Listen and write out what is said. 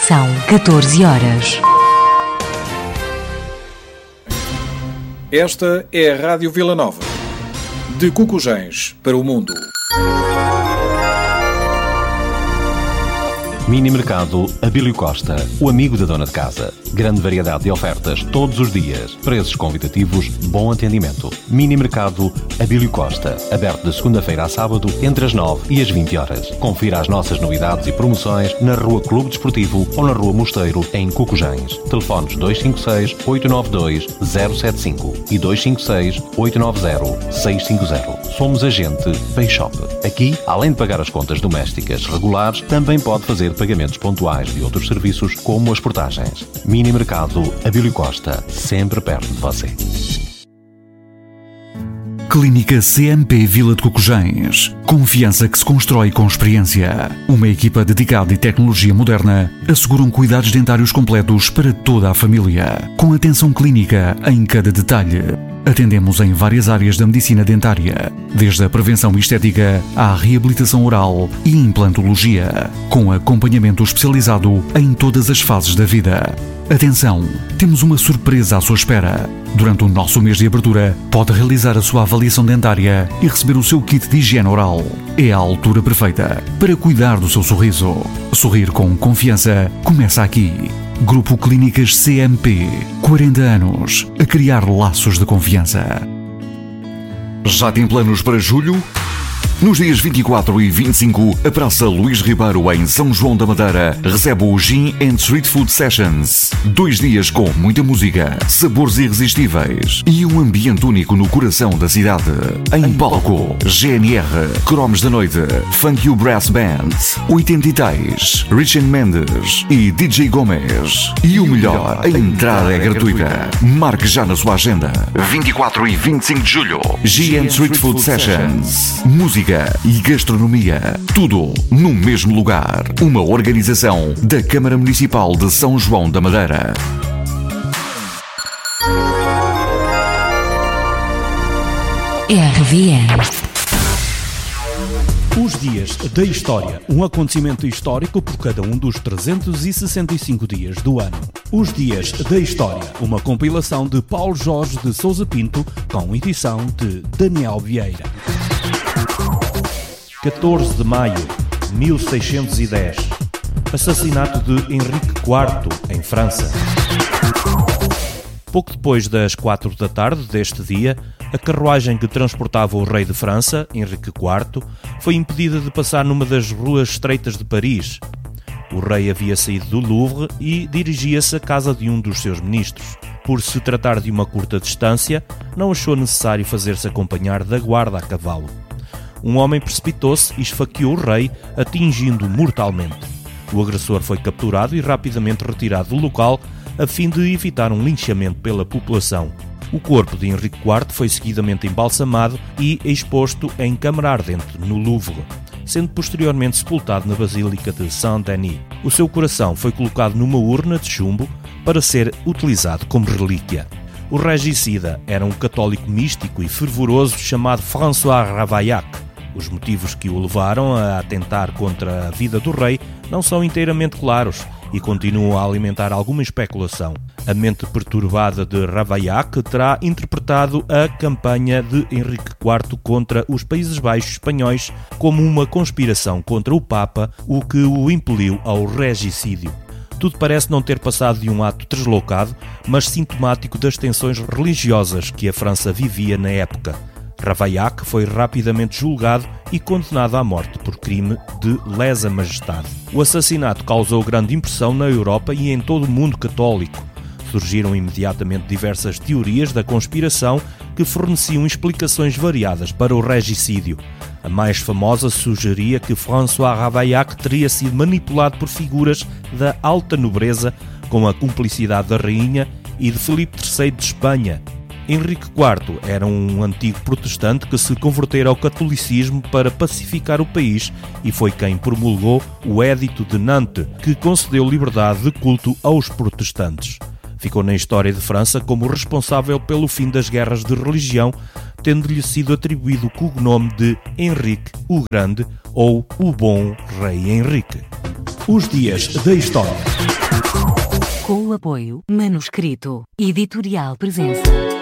São 14 horas. Esta é a Rádio Vila Nova. De Cocujães para o mundo. Mini Mercado Abílio Costa, o amigo da dona de casa. Grande variedade de ofertas todos os dias. Preços convidativos, bom atendimento. Mini Mercado Abílio Costa, aberto de segunda-feira a sábado, entre as 9 e as 20 horas. Confira as nossas novidades e promoções na Rua Clube Desportivo ou na Rua Mosteiro, em Cocujães. Telefones 256-892-075 e 256-890-650. Somos agente Payshop. Aqui, além de pagar as contas domésticas regulares, também pode fazer pagamentos pontuais de outros serviços, como as portagens. Mini Mercado Abílio Costa, sempre perto de você. Clínica CMP Vila de Cocujães. Confiança que se constrói com experiência. Uma equipa dedicada e tecnologia moderna asseguram cuidados dentários completos para toda a família, com atenção clínica em cada detalhe. Atendemos em várias áreas da medicina dentária, desde a prevenção estética à reabilitação oral e implantologia, com acompanhamento especializado em todas as fases da vida. Atenção, temos uma surpresa à sua espera. Durante o nosso mês de abertura, pode realizar a sua avaliação dentária e receber o seu kit de higiene oral. É a altura perfeita para cuidar do seu sorriso. Sorrir com confiança começa aqui. Grupo Clínicas CMP. 40 anos a criar laços de confiança. Já tem planos para julho? Nos dias 24 e 25, a Praça Luís Ribeiro, em São João da Madeira, recebe o Gin and Street Food Sessions. 2 dias com muita música, sabores irresistíveis e um ambiente único no coração da cidade. Em palco, GNR, Cromos da Noite, Funk You Brass Band, 80 Rich Mendes e DJ Gomes. E o melhor, a entrada é gratuita. Marque já na sua agenda. 24 e 25 de julho, Gin and Street Food Sessions. Música e gastronomia, tudo no mesmo lugar. Uma organização da Câmara Municipal de São João da Madeira. RVM. Os dias da história, um acontecimento histórico por cada um dos 365 dias do ano. Os dias da história, uma compilação de Paulo Jorge de Sousa Pinto, com edição de Daniel Vieira. 14 de maio de 1610. Assassinato de Henrique IV, em França. Pouco depois das 4 da tarde deste dia, a carruagem que transportava o rei de França, Henrique IV, foi impedida de passar numa das ruas estreitas de Paris. O rei havia saído do Louvre e dirigia-se à casa de um dos seus ministros. Por se tratar de uma curta distância, não achou necessário fazer-se acompanhar da guarda a cavalo. Um homem precipitou-se e esfaqueou o rei, atingindo-o mortalmente. O agressor foi capturado e rapidamente retirado do local, a fim de evitar um linchamento pela população. O corpo de Henrique IV foi seguidamente embalsamado e exposto em câmara ardente no Louvre, sendo posteriormente sepultado na Basílica de Saint-Denis. O seu coração foi colocado numa urna de chumbo para ser utilizado como relíquia. O regicida era um católico místico e fervoroso chamado François Ravaillac. Os motivos que o levaram a atentar contra a vida do rei não são inteiramente claros e continuam a alimentar alguma especulação. A mente perturbada de Ravaillac terá interpretado a campanha de Henrique IV contra os Países Baixos espanhóis como uma conspiração contra o Papa, o que o impeliu ao regicídio. Tudo parece não ter passado de um ato deslocado, mas sintomático das tensões religiosas que a França vivia na época. Ravaillac foi rapidamente julgado e condenado à morte por crime de lesa-majestade. O assassinato causou grande impressão na Europa e em todo o mundo católico. Surgiram imediatamente diversas teorias da conspiração que forneciam explicações variadas para o regicídio. A mais famosa sugeria que François Ravaillac teria sido manipulado por figuras da alta nobreza com a cumplicidade da rainha e de Filipe III de Espanha. Henrique IV era um antigo protestante que se convertera ao catolicismo para pacificar o país e foi quem promulgou o Édito de Nantes, que concedeu liberdade de culto aos protestantes. Ficou na história de França como responsável pelo fim das guerras de religião, tendo-lhe sido atribuído o cognome de Henrique o Grande ou o Bom Rei Henrique. Os dias da história. Com o apoio Manuscrito Editorial Presença.